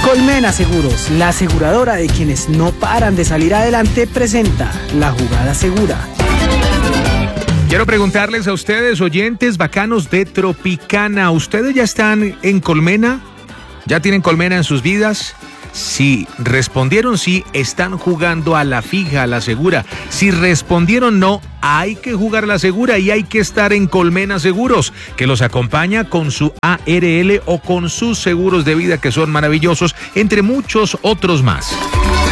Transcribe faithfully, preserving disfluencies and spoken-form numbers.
Colmena Seguros, la aseguradora de quienes no paran de salir adelante, presenta La Jugada Segura. Quiero preguntarles a ustedes, oyentes bacanos de Tropicana, ¿ustedes ya están en Colmena? ¿Ya tienen Colmena en sus vidas? Si respondieron sí, están jugando a la fija, a la segura. Si respondieron no, hay que jugar a la segura y hay que estar en Colmena Seguros, que los acompaña con su A R L o con sus seguros de vida, que son maravillosos, entre muchos otros más.